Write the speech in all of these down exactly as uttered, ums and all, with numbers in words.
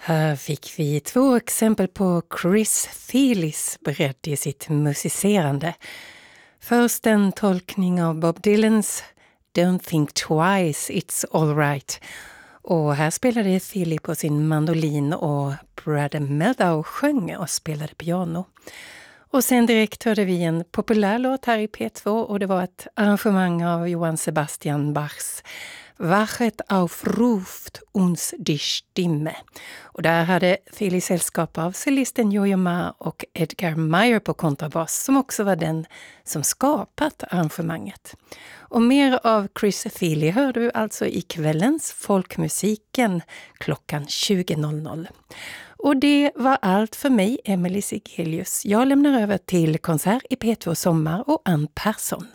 Här fick vi två exempel på Chris Thillis bredd i sitt musicerande. Först en tolkning av Bob Dylans Don't Think Twice, It's All Right. Och här spelade Thilly på sin mandolin och Brad Meadow sjöng och spelade piano. Och sen direkt hörde vi en populär låt här i P två och det var ett arrangemang av Johann Sebastian Bachs Wachet auf Ruft uns die Stimme. Och där hade Thilly sällskap av cellisten Yo-Yo Ma och Edgar Meyer på kontrabass som också var den som skapat arrangemanget. Och mer av Chris Thilly hör du alltså i kvällens Folkmusiken klockan tjugo noll noll. Och det var allt för mig, Emily Sigelius. Jag lämnar över till konsert i P två Sommar och Ann Persson.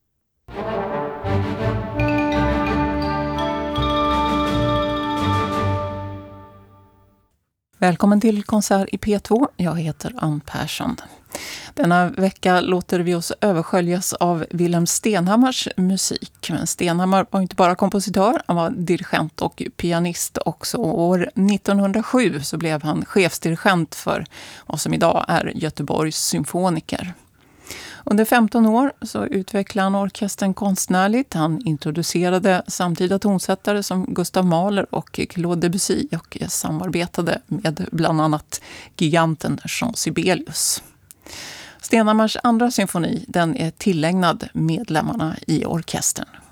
Välkommen till konsert i P två. Jag heter Ann Persson. Denna vecka låter vi oss översköljas av Wilhelm Stenhammars musik. Men Stenhammar var inte bara kompositör, han var dirigent och pianist också. År nittonhundrasju så blev han chefsdirigent för vad som idag är Göteborgs symfoniker. Under femton år så utvecklade han orkestern konstnärligt. Han introducerade samtida tonsättare som Gustav Mahler och Claude Debussy och samarbetade med bland annat giganten Jean Sibelius. Stenhammars andra symfoni, den är tillägnad medlemmarna i orkestern.